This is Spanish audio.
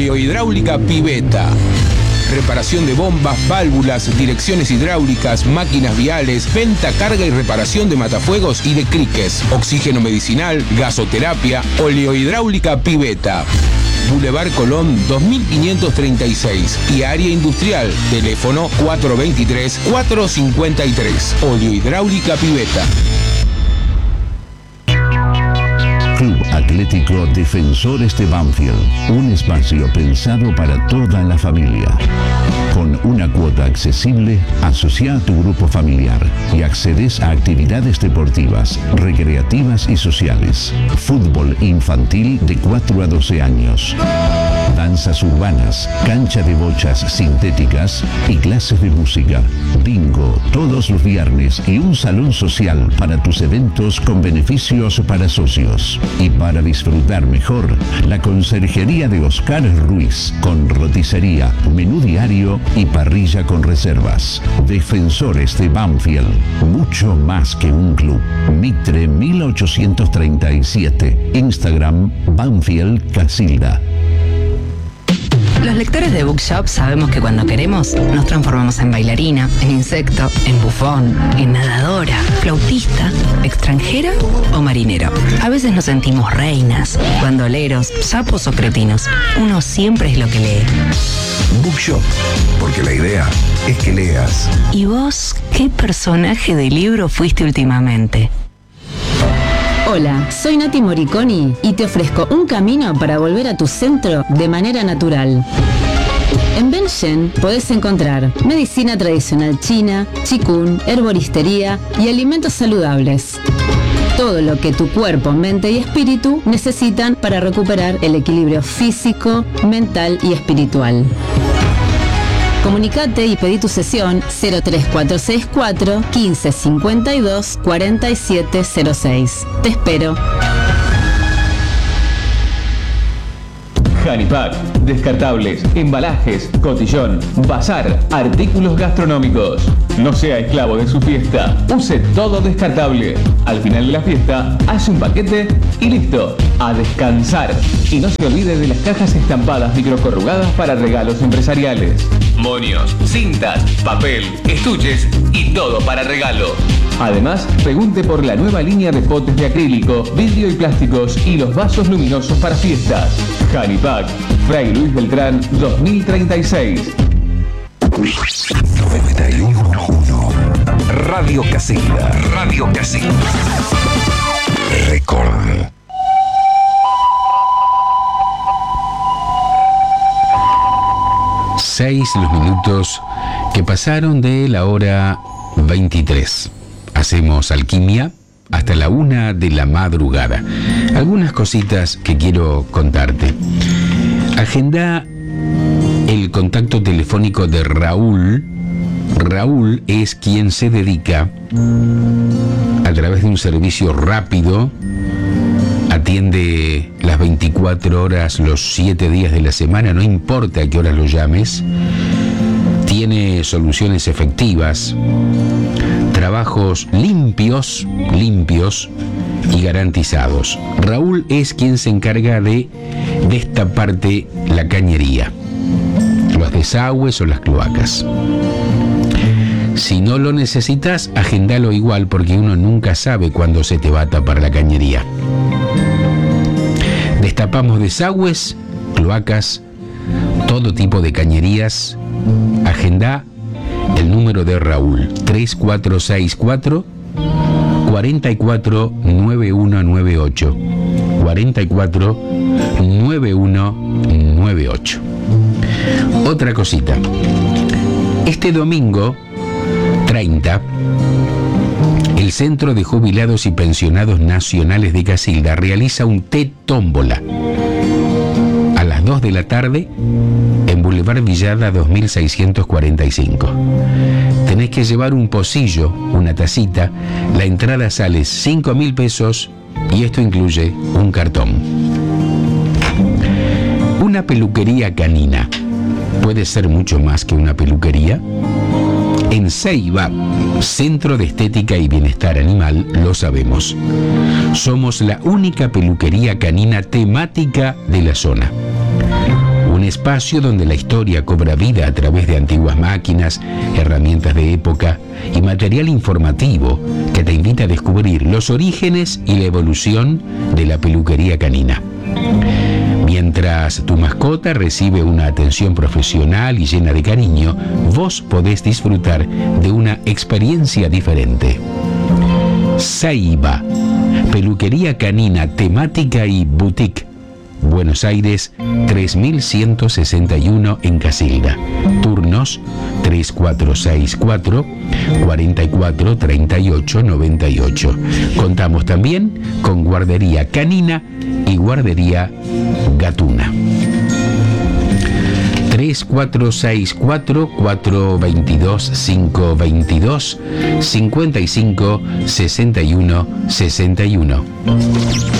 Oleohidráulica Piveta. Reparación de bombas, válvulas, direcciones hidráulicas, máquinas viales, venta, carga y reparación de matafuegos y de criques, oxígeno medicinal, gasoterapia. Oleohidráulica Piveta. Boulevard Colón 2536 y área industrial. Teléfono 423-453. Oleohidráulica Piveta. Club Atlético Defensores de Banfield, un espacio pensado para toda la familia. Con una cuota accesible, asocia a tu grupo familiar y accedes a actividades deportivas, recreativas y sociales. Fútbol infantil de 4 a 12 años. Danzas urbanas, cancha de bochas sintéticas y clases de música. Bingo todos los viernes y un salón social para tus eventos con beneficios para socios. Y para disfrutar mejor, la conserjería de Oscar Ruiz, con roticería, menú diario y parrilla con reservas. Defensores de Banfield, mucho más que un club. Mitre 1837, Instagram Banfield Casilda. Los lectores de Bookshop sabemos que cuando queremos nos transformamos en bailarina, en insecto, en bufón, en nadadora, flautista, extranjera o marinero. A veces nos sentimos reinas, bandoleros, sapos o cretinos. Uno siempre es lo que lee. Bookshop, porque la idea es que leas. ¿Y vos qué personaje de libro fuiste últimamente? Hola, soy Nati Moriconi y te ofrezco un camino para volver a tu centro de manera natural. En Benshen podés encontrar medicina tradicional china, qigong, herboristería y alimentos saludables. Todo lo que tu cuerpo, mente y espíritu necesitan para recuperar el equilibrio físico, mental y espiritual. Comunicate y pedí tu sesión 03464 1552 4706. Te espero. Hanipack, descartables, embalajes, cotillón, bazar, artículos gastronómicos. No sea esclavo de su fiesta, use todo descartable. Al final de la fiesta, hace un paquete y listo, a descansar. Y no se olvide de las cajas estampadas microcorrugadas para regalos empresariales. Moños, cintas, papel, estuches y todo para regalo. Además, pregunte por la nueva línea de potes de acrílico, vidrio y plásticos y los vasos luminosos para fiestas. Hanipack, Fray Luis Beltrán 2036. 91.1 Radio Casilda. Radio Casilda. Record. Seis los minutos que pasaron de la hora 23. Hacemos alquimia hasta la 1 de la madrugada. Algunas cositas que quiero contarte. Agenda el contacto telefónico de Raúl. Raúl es quien se dedica, a través de un servicio rápido, atiende las 24 horas, los 7 días de la semana, no importa a qué hora lo llames. Tiene soluciones efectivas, trabajos limpios y garantizados. Raúl es quien se encarga de destaparte la cañería, los desagües o las cloacas. Si no lo necesitas, agendalo igual, porque uno nunca sabe cuándo se te va a tapar la cañería. Destapamos desagües, cloacas, todo tipo de cañerías. Agenda el número de Raúl, 3464 449198 449198. Otra cosita, este domingo 30, el Centro de Jubilados y Pensionados Nacionales de Casilda realiza un té tómbola a las 2 de la tarde en Boulevard Villada 2645. Tenés que llevar un pocillo, una tacita. La entrada sale 5.000 pesos y esto incluye un cartón. Una peluquería canina puede ser mucho más que una peluquería. En Ceiba, Centro de Estética y Bienestar Animal, lo sabemos. Somos la única peluquería canina temática de la zona. Un espacio donde la historia cobra vida a través de antiguas máquinas, herramientas de época y material informativo que te invita a descubrir los orígenes y la evolución de la peluquería canina. Mientras tu mascota recibe una atención profesional y llena de cariño, vos podés disfrutar de una experiencia diferente. Saiba, peluquería canina temática y boutique. Buenos Aires, 3161 en Casilda. Turnos 3464 44 38 98. Contamos también con guardería canina y guardería gatuna. 3464 422 522 55 61 61.